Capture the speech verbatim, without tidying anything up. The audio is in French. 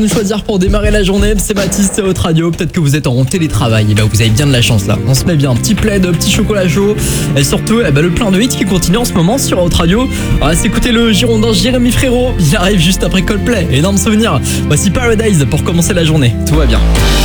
Nous choisir pour démarrer la journée, c'est Mathis, c'est votre radio. Peut-être que vous êtes en télétravail, et ben vous avez bien de la chance là. On se met bien, petit plaid, petit chocolat chaud, et surtout eh ben, le plein de hits qui continue en ce moment sur votre radio. On va s'écouter le Girondin Jérémy Frérot, il arrive juste après Coldplay, énorme souvenir. Voici Paradise pour commencer la journée, tout va bien.